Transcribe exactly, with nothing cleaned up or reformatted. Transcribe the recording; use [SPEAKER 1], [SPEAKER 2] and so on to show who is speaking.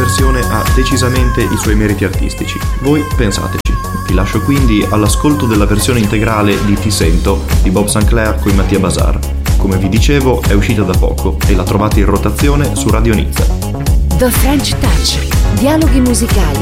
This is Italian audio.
[SPEAKER 1] versione ha decisamente i suoi meriti artistici. Voi pensateci. Vi lascio quindi all'ascolto della versione integrale di Ti Sento di Bob Sinclair con Mattia Bazar. Come vi dicevo, è uscita da poco e la trovate in rotazione su Radio Nizza.
[SPEAKER 2] The French Touch, dialoghi musicali